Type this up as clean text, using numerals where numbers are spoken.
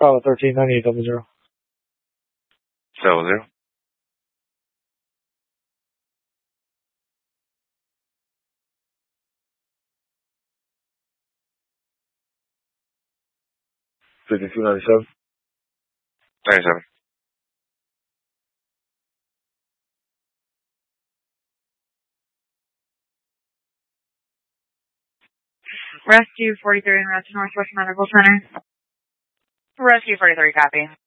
Bravo 13, 9800. 70. $52.97. 97. Rescue 43 and Rescue Northwest Medical Center. Rescue 43, copy.